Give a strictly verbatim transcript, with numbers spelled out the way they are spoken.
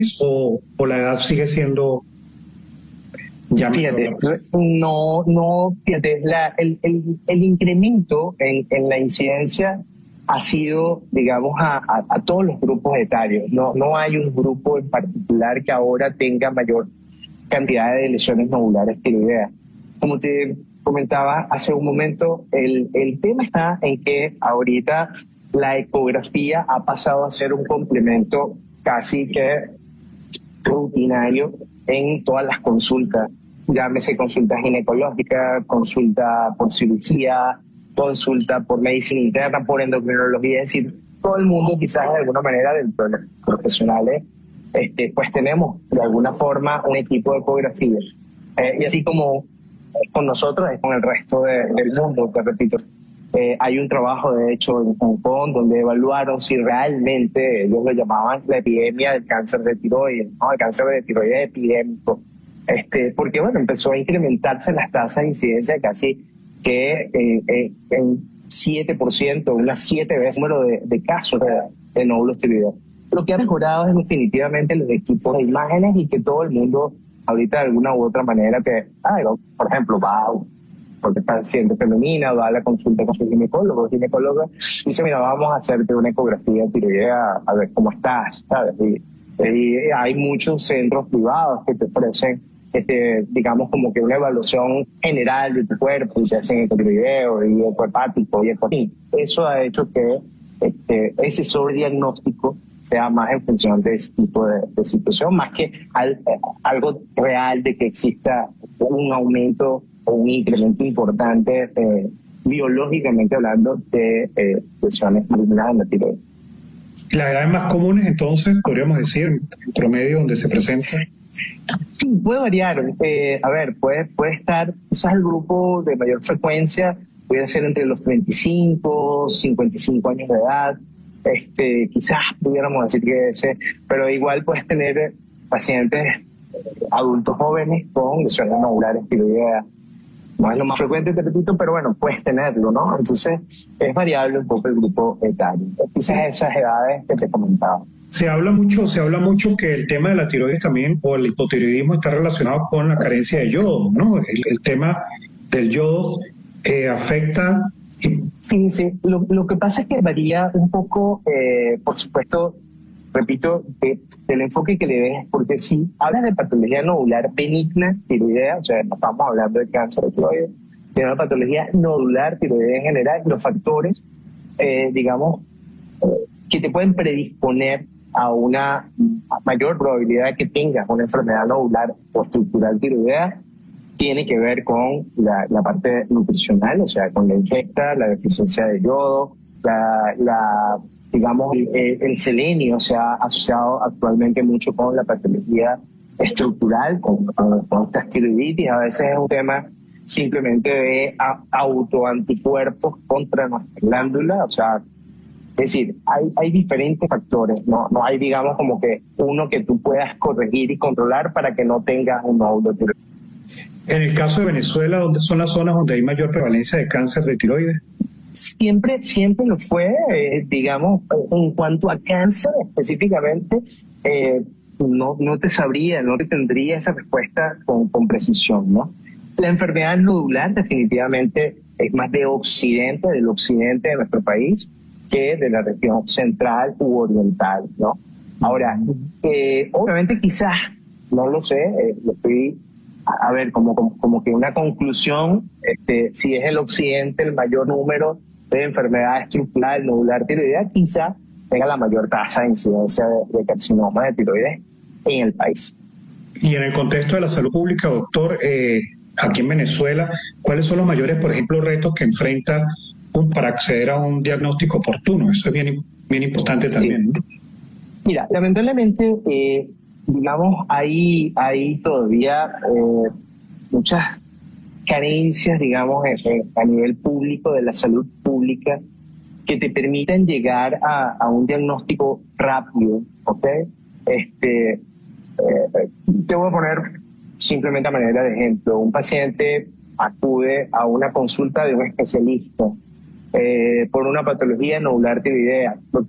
o, o la edad sigue siendo ya fíjate, no, no, fíjate, la, el, el, el incremento en, en la incidencia ha sido, digamos, a, a, a todos los grupos etarios. No, no hay un grupo en particular que ahora tenga mayor cantidad de lesiones nodulares tiroideas. Como te comentaba hace un momento, el, el tema está en que ahorita la ecografía ha pasado a ser un complemento casi que rutinario en todas las consultas. Llámese consulta ginecológica, consulta por cirugía, consulta por medicina interna, por endocrinología, es decir, todo el mundo quizás de alguna manera de los profesionales, este, pues tenemos de alguna forma un equipo de ecografía. Eh, y así como con nosotros es con el resto de, del mundo, te repito. Eh, hay un trabajo de hecho en Hong Kong donde evaluaron si realmente ellos lo llamaban la epidemia del cáncer de tiroides, ¿no? El cáncer de tiroides epidémico. Este, porque bueno, empezó a incrementarse las tasas de incidencia casi que eh, eh, en siete por ciento, unas siete veces el número de, de casos de, de nódulos tiroideos. Lo que ha mejorado es definitivamente los equipos de imágenes y que todo el mundo ahorita de alguna u otra manera que, ah, por ejemplo, va porque es paciente femenina, va a la consulta con su ginecólogo, ginecóloga, y dice, mira, vamos a hacerte una ecografía tiroidea a ver cómo estás, ¿sabes? Y, y hay muchos centros privados que te ofrecen Este, digamos como que una evaluación general de tu cuerpo y te hacen ecotiroideo y ecohepático y eco. Eso ha hecho que este, ese sobrediagnóstico sea más en función de ese tipo de, de situación, más que al, eh, algo real de que exista un aumento o un incremento importante eh, biológicamente hablando de eh, lesiones malignas en la tiroides. Las edades más comunes entonces podríamos decir en promedio donde se presenta. Sí, puede variar. Eh, a ver, puede, puede estar, quizás el grupo de mayor frecuencia puede ser entre los treinta y cinco, cincuenta y cinco años de edad. Este, quizás pudiéramos decir que ese, pero igual puedes tener pacientes adultos jóvenes con lesiones nodulares tiroideas. No es lo más frecuente, te repito, pero bueno, puedes tenerlo, ¿no? Entonces, es variable un poco el grupo etario. Quizás esas edades que te comentaba. Se habla mucho, se habla mucho que el tema de la tiroides también, o el hipotiroidismo, está relacionado con la carencia de yodo, ¿no? El, el tema del yodo eh, afecta. Sí, sí. Lo, lo que pasa es que varía un poco, eh, por supuesto, repito, de, del enfoque que le des, porque si hablas de patología nodular benigna tiroidea, o sea, no estamos hablando de cáncer de tiroides, sino de patología nodular tiroidea en general, los factores, eh, digamos, eh, que te pueden predisponer a una mayor probabilidad de que tengas una enfermedad nodular o estructural tiroidea, tiene que ver con la, la parte nutricional, o sea, con la ingesta, la deficiencia de yodo, la, la digamos, el, el selenio se ha asociado actualmente mucho con la patología estructural, con, con, con estas tiroiditis. A veces es un tema simplemente de a, autoanticuerpos contra nuestra glándula, o sea, es decir, hay, hay diferentes factores, ¿no? No hay, digamos, como que uno que tú puedas corregir y controlar para que no tengas un nódulo tiroideo. En el caso de Venezuela, ¿dónde son las zonas donde hay mayor prevalencia de cáncer de tiroides? Siempre, siempre lo fue, eh, digamos, en cuanto a cáncer específicamente, eh, no, no te sabría, no te tendría esa respuesta con, con precisión, ¿no? La enfermedad nodular definitivamente es más de occidente, del occidente de nuestro país, que de la región central u oriental, ¿no? Ahora, eh, obviamente quizás, no lo sé, eh, lo estoy, a, a ver, como, como, como que una conclusión, este, si es el occidente el mayor número de enfermedad estructural nodular tiroidea, quizás tenga la mayor tasa de incidencia de, de carcinoma de tiroides en el país. Y en el contexto de la salud pública, doctor, eh, aquí en Venezuela, ¿cuáles son los mayores, por ejemplo, retos que enfrenta para acceder a un diagnóstico oportuno? Eso es bien, bien importante también. Sí. Mira, lamentablemente, eh, digamos, hay, hay todavía eh, muchas carencias, digamos, en, a nivel público de la salud pública que te permitan llegar a, a un diagnóstico rápido, ¿ok? Este, eh, te voy a poner simplemente a manera de ejemplo. Un paciente acude a una consulta de un especialista Eh, por una patología nodular tiroidea.